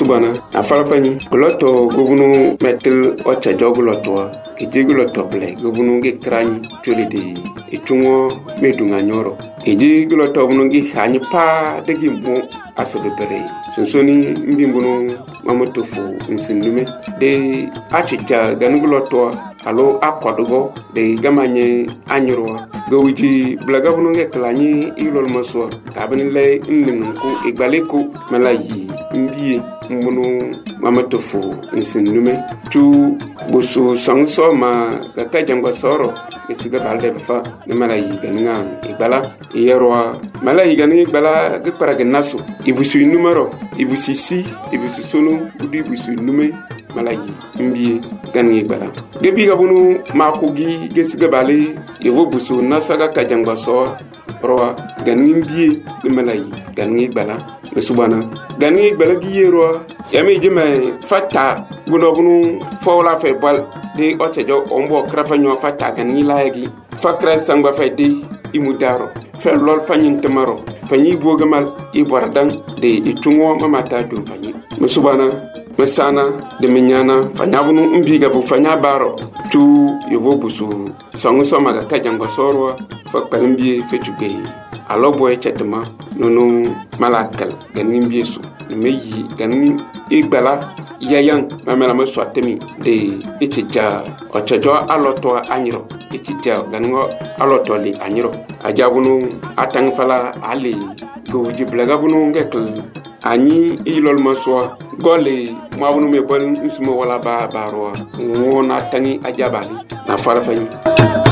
subana afalafani gloto gobunu metel ocha joguloto ejiguloto ble gobunu ge krani tolede etungo medunga nyoro ejiguloto bunu gi hani pa degi mo asabe bere sonsoni mbimbuno mamotofu nsindume de achicha ganuguloto alo akwadugo de gamanye anyro gowiji blaga bunu ge klani ilol maswa tabin le nningu igbaleko malayi mbiye mbunu mamatofu nsindume tu busu sangso ma gata jangwa soro esiga balde fa ne malayi ganinga igbala yerwa malayi ganinga igbala ge paraga nasu ibusu numero ibusu si ibusu sunu budi ibusu nume malayi mbiye ganinga igbala gebi gabunu makogi gesiga bale yevo busu nasaga kajangwa so roa ganinga mbiye ne malayi ganinga igbala mesubana ganinga igbala gi yerwa yami jeme fata bunu fawla fe bal de otejo ombo krafanyo fata gani laagi fakra sangba fe de imudaro fe lol fanyin temaro fanyi bogamal ibordan de itungo mamata dum fanyi musubana mesana de menyana fanyabunu mbiga bu fanya baro tu yevo busu sangu somaga kajango sorwa fakpalimbi fetuge aloboy chetma nono malakal ganin biesu meyi ganin igbala yayan mamela me swatemi de itija ochojo aloto anyiro itija ganin aloto li anyiro ajabunu atang fala ali goji blaga bunu ngekl ani ilol maswa gole mabunu me bal nsmo wala ba baro wona tangi ajabali na fara fanyi